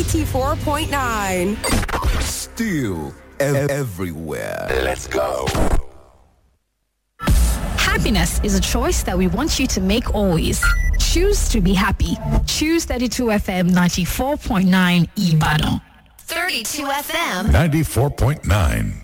94.9. Still everywhere. Let's go. Happiness is a choice that we want you to make always. Choose to be happy. Choose 32 FM 94.9 Ibadan. 32 FM 94.9.